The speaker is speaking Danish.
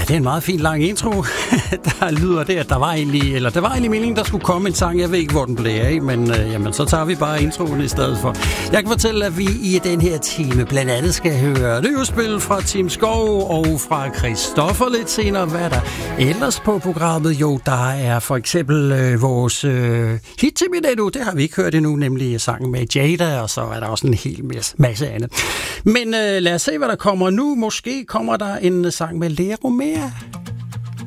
det er en meget fin lang intro. Der lyder det, at der var egentlig meningen, der skulle komme en sang. Jeg ved ikke, hvor den blev af, men jamen, så tager vi bare introen i stedet for. Jeg kan fortælle, at vi i den her time blandt andet skal høre nyudspil fra Tim Skov og fra Christoffer lidt senere. Hvad er der ellers på programmet? Jo, der er for eksempel vores hit til Minetto. Det har vi ikke hørt endnu, nemlig sangen med Jada, og så er der også en hel masse andet. Men lad os se, hvad der kommer nu. Måske kommer der en sang med Lea Romea.